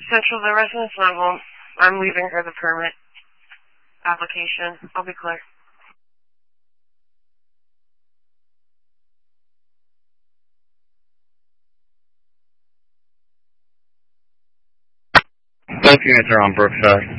Central, the resident's not home. I'm leaving her the permit application. I'll be clear. Both units are on Brookside.